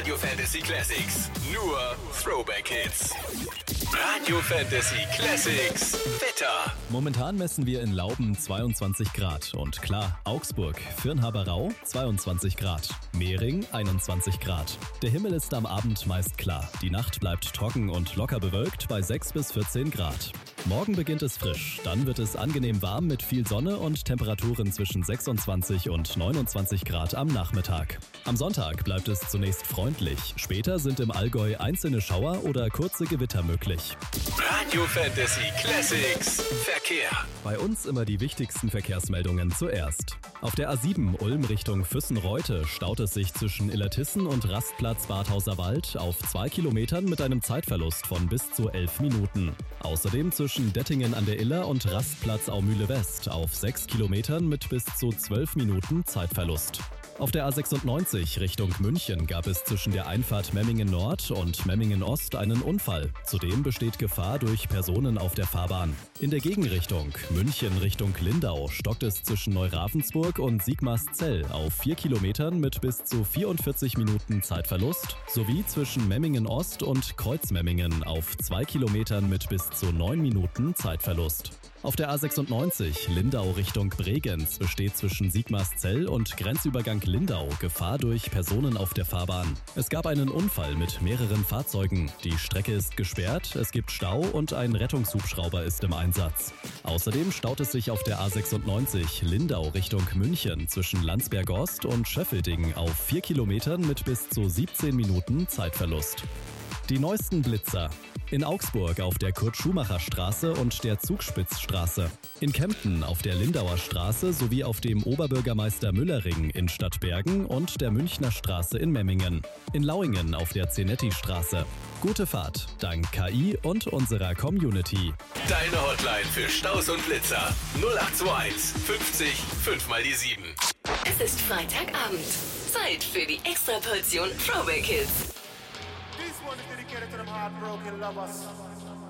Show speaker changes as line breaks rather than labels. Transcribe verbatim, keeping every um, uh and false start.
Radio Fantasy Classics. Nur Throwback Hits. Radio Fantasy Classics. Wetter.
Momentan messen wir in Lauben zweiundzwanzig Grad. Und klar, Augsburg, Firnhaberau zweiundzwanzig Grad. Mehring einundzwanzig Grad. Der Himmel ist am Abend meist klar. Die Nacht bleibt trocken und locker bewölkt bei sechs bis vierzehn Grad. Morgen beginnt es frisch, dann wird es angenehm warm mit viel Sonne und Temperaturen zwischen sechsundzwanzig und neunundzwanzig Grad am Nachmittag. Am Sonntag bleibt es zunächst freundlich, später sind im Allgäu einzelne Schauer oder kurze Gewitter möglich.
Radio Fantasy Classics Verkehr.
Bei uns immer die wichtigsten Verkehrsmeldungen zuerst. Auf der A sieben Ulm Richtung Füssen-Reute staut es sich zwischen Illertissen und Rastplatz Bad Hauserwald auf zwei Kilometern mit einem Zeitverlust von bis zu elf Minuten. Außerdem zwischen Dettingen an der Iller und Rastplatz Aumühle West auf sechs Kilometern mit bis zu zwölf Minuten Zeitverlust. Auf der A sechsundneunzig Richtung München gab es zwischen der Einfahrt Memmingen Nord und Memmingen Ost einen Unfall. Zudem besteht Gefahr durch Personen auf der Fahrbahn. In der Gegenrichtung München Richtung Lindau stockt es zwischen Neuravensburg und Sigmarszell auf vier Kilometern mit bis zu vierundvierzig Minuten Zeitverlust sowie zwischen Memmingen Ost und Kreuzmemmingen auf zwei Kilometern mit bis zu neun Minuten Zeitverlust. Auf der A sechsundneunzig Lindau Richtung Bregenz besteht zwischen Sigmarszell und Grenzübergang Lindau Gefahr durch Personen auf der Fahrbahn. Es gab einen Unfall mit mehreren Fahrzeugen. Die Strecke ist gesperrt, es gibt Stau und ein Rettungshubschrauber ist im Einsatz. Außerdem staut es sich auf der A sechsundneunzig Lindau Richtung München zwischen Landsberg Ost und Schöffelding auf vier Kilometern mit bis zu siebzehn Minuten Zeitverlust. Die neuesten Blitzer. In Augsburg auf der Kurt-Schumacher-Straße und der Zugspitzstraße. In Kempten auf der Lindauer Straße sowie auf dem Oberbürgermeister-Müller-Ring in Stadtbergen und der Münchner Straße in Memmingen. In Lauingen auf der Zenetti-Straße. Gute Fahrt, dank K I und unserer Community.
Deine Hotline für Staus und Blitzer. null acht zwei eins fünfzig fünf mal die sieben.
Es ist Freitagabend. Zeit für die Extraportion Throwback Hits.
This one is dedicated to them heartbroken lovers.